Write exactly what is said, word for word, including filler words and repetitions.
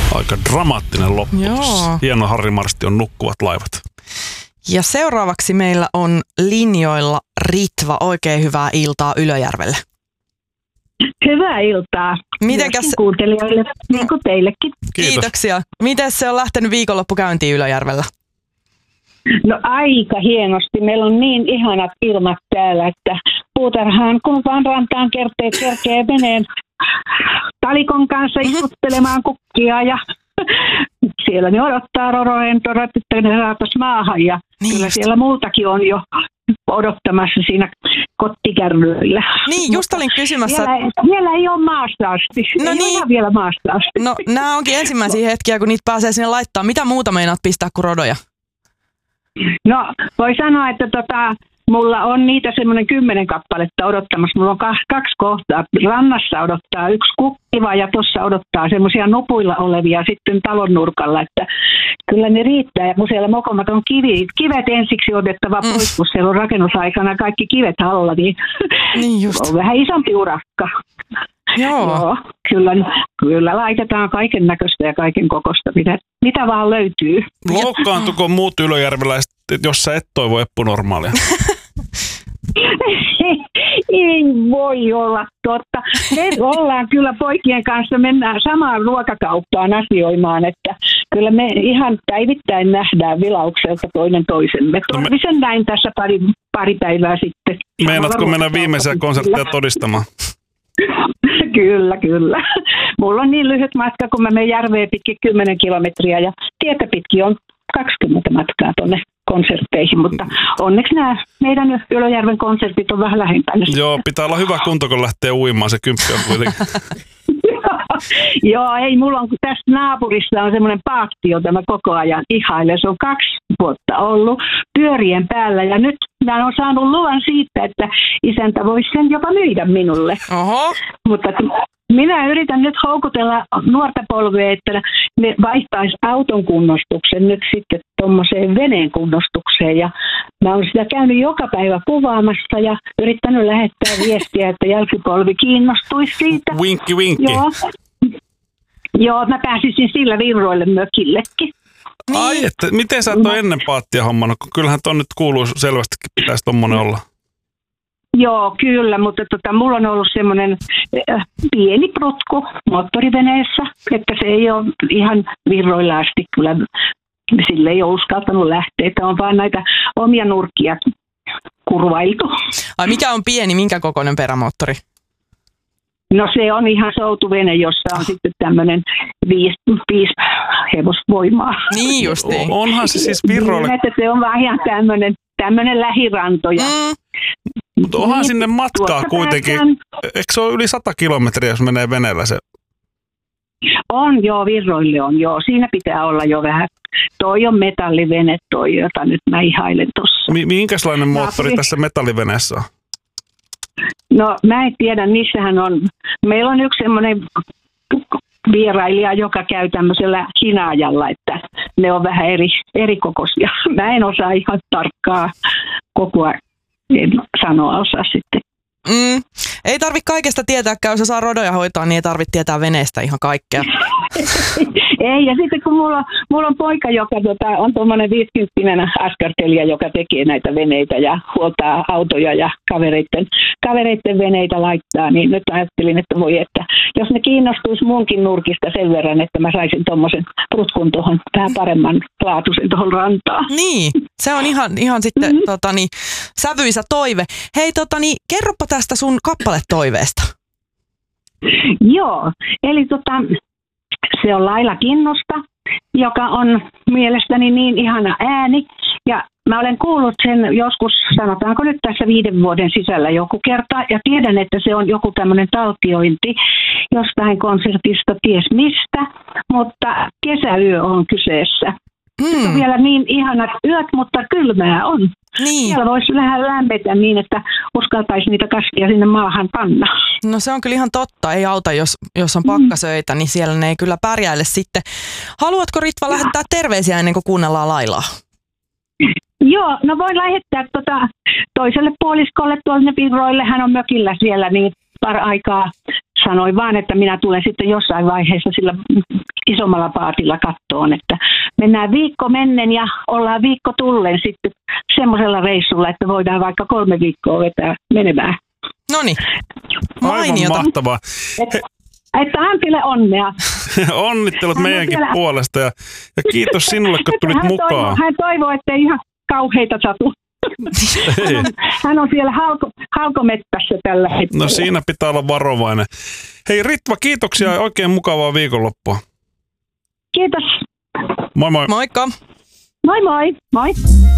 Aika dramaattinen loppu. Joo. Hieno Harri Marstion Nukkuvat laivat. Ja seuraavaksi meillä on linjoilla Ritva. Oikein hyvää iltaa Ylöjärvelle. Hyvää iltaa. Mitenkäs kuuntelijoille, niin kuin teillekin. Kiitos. Kiitoksia. Miten se on lähtenyt viikonloppu käyntiin Ylöjärvellä? No aika hienosti. Meillä on niin ihanat ilmat täällä, että puutarhaan kun vaan rantaan kerkee, kerkee meneen talikon kanssa istuttelemaan kukkia ja siellä ne odottaa roroentorat, että ne saataisiin maahan ja niin kyllä just. siellä muutakin on jo odottamassa siinä kottikärryillä. Niin, just olin kysymässä. Vielä, vielä ei ole maasta asti. No ei niin. ole vielä maasta asti. No nämä onkin ensimmäisiä hetkiä, kun niitä pääsee sinne laittaa. Mitä muuta meinaat pistää kuin rodoja? No, voi sanoa, että tota, mulla on niitä semmoinen kymmenen kappaletta odottamassa. Mulla on kaksi kohtaa. Rannassa odottaa yksi kukkiva ja tuossa odottaa semmoisia nupuilla olevia sitten talon nurkalla. Että kyllä ne riittää. Ja kun siellä mokomat on kivi, kivet ensiksi otettava pois, mm. kun siellä on rakennusaikana kaikki kivet alla, niin, niin just. on vähän isompi urakka. Joo. Joo, kyllä, kyllä laitetaan kaiken näköistä ja kaiken kokosta, mitä, mitä vaan löytyy. Loukkaantuko muut ylöjärveläiset, jos sä et toivo Eppu normaalia? Ei voi olla totta. Me ollaan kyllä poikien kanssa, mennään samaan ruokakauppaan asioimaan, että kyllä me ihan päivittäin nähdään vilaukselta toinen toisemme. Torvisen näin tässä pari, pari päivää sitten. Meinaatko mennä viimeisiä konsertteja todistamaan? Kyllä, kyllä. Mulla on niin lyhyt matka, kun mä menen järveen pitkin kymmenen kilometriä ja tietä pitkin on kaksikymmentä matkaa tuonne konsertteihin, mutta onneksi nämä meidän Ylöjärven konsertit on vähän lähempänä. Joo, pitää olla hyvä kunto, kun lähtee uimaan, se kymppi on kuitenkin. Joo, ei, mulla on, kun tästä naapurissa on semmoinen paatti, jota mä koko ajan ihailen. Se on kaksi vuotta ollut pyörien päällä ja nyt mä oon saanut luvan siitä, että isäntä voisi sen jopa myydä minulle. Oho. Mutta minä yritän nyt houkutella nuorta polvea, että ne vaihtaisi auton kunnostuksen nyt sitten tuommoiseen veneen kunnostukseen. Ja mä oon sitä käynyt joka päivä kuvaamassa ja yrittänyt lähettää viestiä, että jälkipolvi kiinnostuisi siitä. Winkki, winkki. Joo. Joo, mä pääsisin sillä virroille mökillekin. Niin. Ai, että miten sä et ole ennen paattia hommannut, kun kyllähän ton nyt kuuluu selvästikin, pitäisi tommonen olla. Joo, kyllä, mutta tota, mulla on ollut semmoinen äh, pieni prutku moottoriveneessä, että se ei ole ihan virroilla asti kyllä, sille ei ole uskaltanut lähteä, että on vaan näitä omia nurkkia kurvailtu. Ai mikä on pieni, minkä kokoinen perämoottori? No se on ihan soutuvene, jossa on sitten tämmöinen viisi, viisi hevosvoimaa. Niin justiin. Onhan se siis virroille. Niin, että se on vaan ihan tämmöinen, tämmöinen lähiranto. Ja Mm. Mutta onhan niin, sinne matkaa tuossa kuitenkin. päästään. Eikö se ole yli sata kilometriä, jos menee veneellä se? On joo, virroille on joo. Siinä pitää olla jo vähän. Toi on metallivene toi, jota nyt mä ihailen tuossa. Mi- minkälainen moottori Naapuri. tässä metalliveneessä on? No mä en tiedä, missähän on. Meillä on yksi semmoinen vierailija, joka käy tämmöisellä hinaajalla, että ne on vähän eri, eri kokoisia. Mä en osaa ihan tarkkaa kokoa, en sanoa osaa sitten. Mm. Ei tarvi kaikesta tietääkään, jos saa rodoja hoitaa, niin ei tarvitse tietää veneestä ihan kaikkea. Ei, ja sitten kun mulla, mulla on poika, joka tota, on tuommoinen viisikymppinen askartelija, joka tekee näitä veneitä ja huoltaa autoja ja kavereiden, kavereiden veneitä laittaa, niin nyt ajattelin, että voi, että jos ne kiinnostuisi munkin nurkista sen verran, että mä saisin tuommoisen rutkun tuohon vähän paremman laatuisen tuohon rantaan. Niin, se on ihan, ihan sitten mm-hmm. totani, sävyisä toive. Hei, totani, kerropa tästä sun kappaletoiveesta. Joo, eli tota, se on Laila Kinnusta, joka on mielestäni niin ihana ääni. Ja mä olen kuullut sen joskus, sanotaanko nyt tässä viiden vuoden sisällä joku kerta. Ja tiedän, että se on joku tämmöinen taltiointi jostain konsertista, ties mistä. Mutta kesäyö on kyseessä. Mm. On vielä niin ihanat yöt, mutta kylmää on. Niin. Siellä voisi vähän lämpetä niin, että uskaltaisi niitä kasvia sinne maahan panna. No se on kyllä ihan totta. Ei auta, jos, jos on pakkasöitä, niin siellä ne ei kyllä pärjäile sitten. Haluatko Ritva lähettää terveisiä ennen kuin kuunnellaan Lailaa? Joo, no voin lähettää tota toiselle puoliskolle tuonne virroille. Hän on mökillä siellä, niin par aikaa sanoin vaan, että minä tulen sitten jossain vaiheessa, sillä isommalla paatilla kattoon, että mennään viikko mennen ja ollaan viikko tullen sitten semmoisella reissulla, että voidaan vaikka kolme viikkoa vetää menemään. Noniin, Aivan mainiota. mahtavaa. Että, että Antille onnea. Onnittelut Hän on meidänkin siellä- puolesta ja, ja kiitos sinulle, kun tulit hän mukaan. Toivoo, hän toivoo, ettei ihan kauheita satu. Ei. Hän on, hän on siellä halko, halkomettässä tällä hetkellä. No siinä pitää olla varovainen. Hei Ritva, kiitoksia ja oikein mukavaa viikonloppua. Kiitos. Moi moi. Moikka! Moi moi. Moi.